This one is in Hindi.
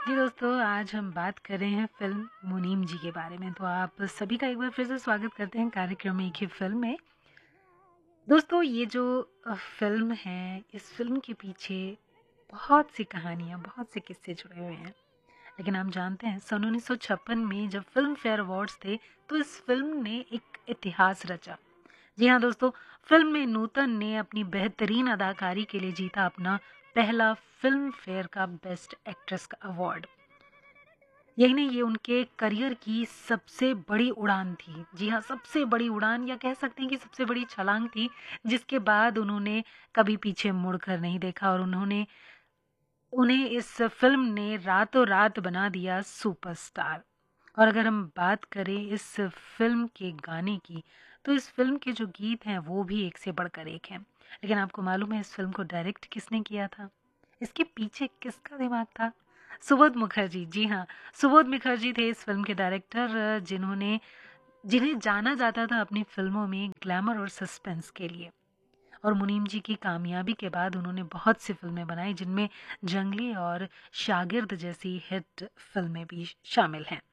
जी दोस्तों, आज हम बात कर रहे हैं फ़िल्म मुनीम जी के बारे में। तो आप सभी का एक बार फिर से स्वागत करते हैं कार्यक्रम एक ही फ़िल्म में। दोस्तों, ये जो फ़िल्म है, इस फ़िल्म के पीछे बहुत सी कहानियाँ, बहुत से किस्से जुड़े हुए हैं। लेकिन हम जानते हैं सन 1956 में जब फ़िल्म फेयर अवार्ड्स थे, तो इस फ़िल्म ने एक इतिहास रचा। जी हाँ दोस्तों, फ़िल्म में नूतन ने अपनी बेहतरीन अदाकारी के लिए जीता अपना पहला फ़िल्म फेयर का बेस्ट एक्ट्रेस का अवार्ड। यही नहीं, ये उनके करियर की सबसे बड़ी उड़ान थी। जी हाँ, सबसे बड़ी उड़ान या कह सकते हैं कि सबसे बड़ी छलांग थी, जिसके बाद उन्होंने कभी पीछे मुड़कर नहीं देखा और उन्होंने उन्हें इस फ़िल्म ने रातों-रात बना दिया सुपरस्टार। और अगर हम बात करें इस फ़िल्म के गाने की, तो इस फ़िल्म के जो गीत हैं, वो भी एक से बढ़कर एक हैं। लेकिन आपको मालूम है इस फ़िल्म को डायरेक्ट किसने किया था? इसके पीछे किसका दिमाग था? सुबोध मुखर्जी, जी हाँ, सुबोध मुखर्जी थे इस फ़िल्म के डायरेक्टर जिन्हें जाना जाता था अपनी फ़िल्मों में ग्लैमर और सस्पेंस के लिए। और मुनीम जी की कामयाबी के बाद उन्होंने बहुत सी फ़िल्में बनाई जिनमें जंगली और शागिर्द जैसी हिट फ़िल्में भी शामिल हैं।